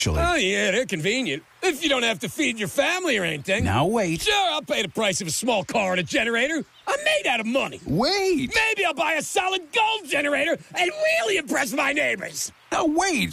Oh, yeah, they're convenient. If you don't have to feed your family or anything. Now wait. Sure, I'll pay the price of a small car and a generator. I'm made out of money. Wait. Maybe I'll buy a solid gold generator and really impress my neighbors. Now wait.